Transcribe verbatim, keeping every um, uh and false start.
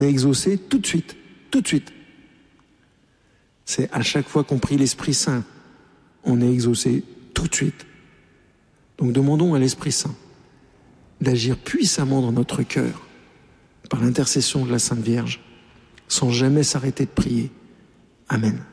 est exaucé tout de suite, tout de suite. C'est à chaque fois qu'on prie l'Esprit Saint, on est exaucé tout de suite. Donc demandons à l'Esprit Saint d'agir puissamment dans notre cœur par l'intercession de la Sainte Vierge, sans jamais s'arrêter de prier. Amen.